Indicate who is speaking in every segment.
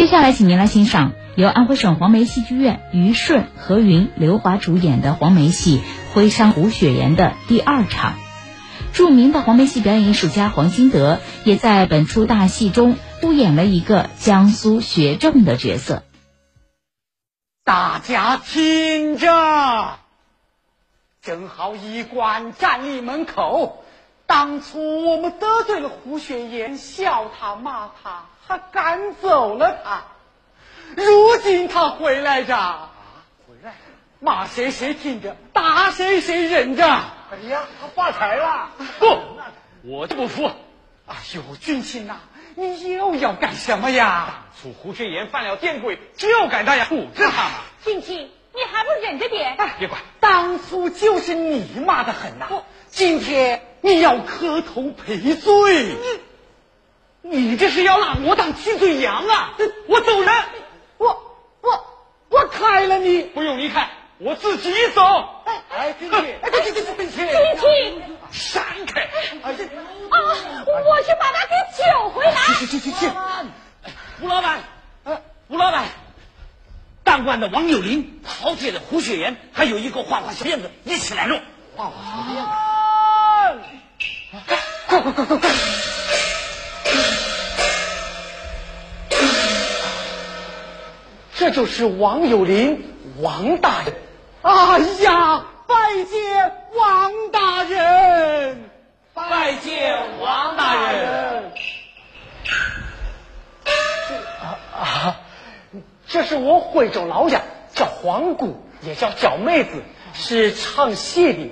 Speaker 1: 接下来请您来欣赏由安徽省黄梅戏剧院于顺、何云、刘华主演的黄梅戏《徽商胡雪岩》的第二场。著名的黄梅戏表演艺术家黄金德也在本出大戏中出演了一个江苏学政的角色。
Speaker 2: 大家听着，正好一官站立门口，当初我们得罪了胡雪岩，笑他骂他，还赶走了他。如今他回来着，回来骂谁谁听着，打谁谁忍着。
Speaker 3: 哎呀，他发财了！
Speaker 2: 不，我就不服。哎呦，军情呐，你又要干什么呀？
Speaker 3: 楚胡雪岩犯了颠规，就该大家处置他嘛。
Speaker 4: 亲戚，你还不忍着点？
Speaker 3: 别管，
Speaker 2: 当初就是你骂得很呐，今天你要磕头赔罪。
Speaker 3: 你这是要拿我当替罪羊啊！我走人，
Speaker 2: 我开了你，
Speaker 3: 不用你开，我自己走。
Speaker 2: 哎，亲戚，亲戚，
Speaker 3: 闪开！
Speaker 4: 我去把他给救回来。
Speaker 3: 去！吴老板，吴老板，当官的王有林抛弃了胡雪岩，还有一个花花小辫子，一起来弄。
Speaker 2: 花花小辫子，快！这就是王有林，王大人。哎呀，拜见王大人！
Speaker 3: 拜见王大人！
Speaker 2: 这是我徽州老家，叫黄姑，也叫小妹子，是唱戏的。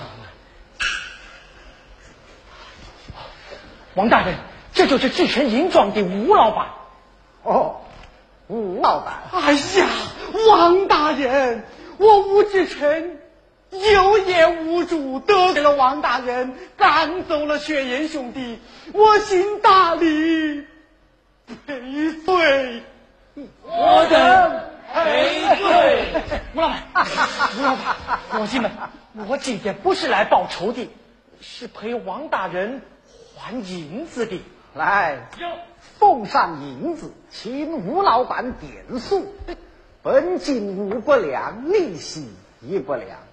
Speaker 2: 王大人，这就是制成银庄的吴老板。
Speaker 3: 哦，吴老板。
Speaker 2: 哎呀，王大人，我吴志成有眼无珠，得罪了王大人，赶走了雪岩兄弟，我行大礼赔罪。
Speaker 3: 我等赔罪。
Speaker 2: 吴老板，伙计们，我今天不是来报仇的，是陪王大人还银子的。
Speaker 5: 来，奉上银子，请吴老板点数。本金5百两，利息1百两。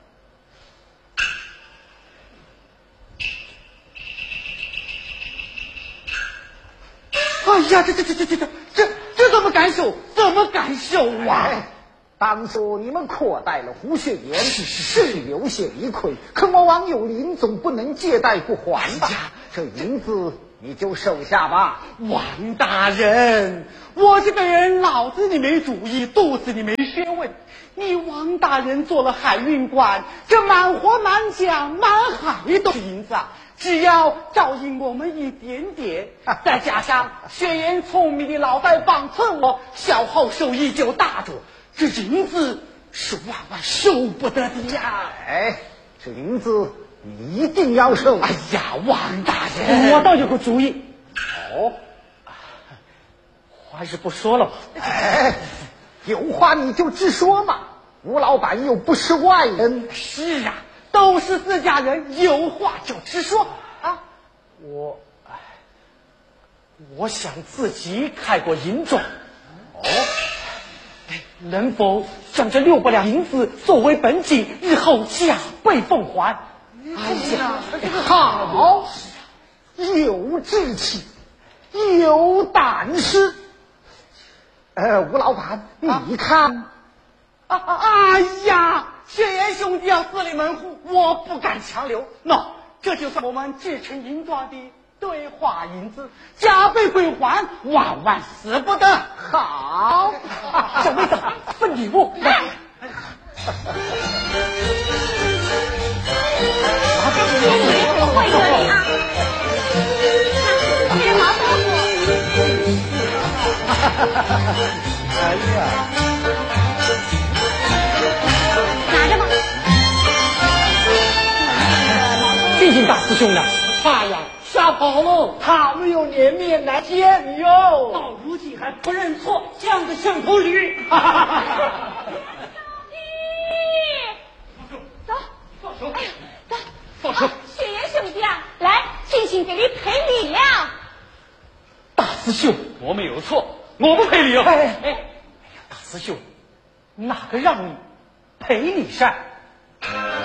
Speaker 2: 哎呀，这怎么敢收？怎么敢收啊？
Speaker 5: 当初你们扩待了胡雪岩，是留下一亏，可我王有林总不能借贷不还吧？这银子你就收下吧。
Speaker 2: 王大人，我这个人脑子里没主意，肚子里没学问。你王大人做了海运官，这满河满江满海都是银子啊！只要照应我们一点点，再加上雪岩聪明的脑袋帮衬我，小后收益就大着。这银子是万万收不得的呀！
Speaker 5: 哎，这银子你一定要收。
Speaker 2: 哎呀，王大人，我倒有个主意。
Speaker 5: 哦，
Speaker 2: 还是不说了吧。
Speaker 5: 哎，有话你就直说嘛。吴老板又不是外人。
Speaker 2: 是啊，都是自家人，有话就直说啊。我想自己开过银庄。哦，能否将这600两银子作为本金，日后加倍奉还？
Speaker 5: 哎呀，好，有志气，有胆识。吴老板，你看。
Speaker 2: 哎呀，雪岩兄弟要自立门户，我不敢强留。这就是我们制成银庄的兑换银子，加倍归还，万万死不得。
Speaker 5: 好，
Speaker 2: 小妹子分礼物来。
Speaker 4: 会这里啊！别麻烦我。
Speaker 5: 哎呀！
Speaker 4: 拿着吧。
Speaker 2: 毕竟大师兄呢，他呀吓跑了，他没有颜面来见你哟。到如今还不认错，像个橡头驴。
Speaker 4: 走，
Speaker 3: 放手！
Speaker 4: 哎呀，走，
Speaker 3: 放手！
Speaker 4: 雪岩兄弟啊，来，亲亲给你赔礼了。
Speaker 2: 大师兄，
Speaker 3: 我们有错，
Speaker 2: 我不赔礼哦。哎呀，大师兄，哪个让你赔礼噻？